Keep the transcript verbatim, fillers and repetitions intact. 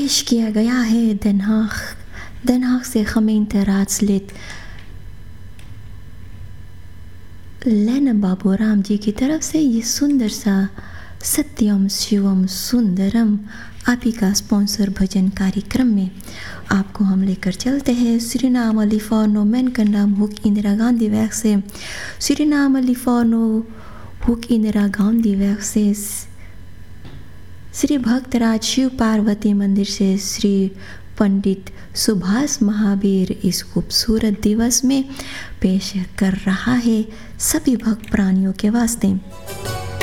पेश किया गया है Den Haag Den Haag से gemeenteraadslid लेना बाबूराम जी की तरफ से ये सुंदर सा सत्यम शिवम सुंदरम आप ही का स्पॉन्सर भजन कार्यक्रम में आपको हम लेकर चलते हैं सुरीनाम लिफानो मेनकंडम हुक इंदिरा गांधी वैक से सुरीनाम लिफानो हुक इंदिरा गांधी वैक से श्री भक्तराज शिव पार्वती मंदिर से श्री पंडित सुभाष महावीर इस खूबसूरत दिवस में पेश कर रहा है सभी भक्त प्राणियों के वास्ते।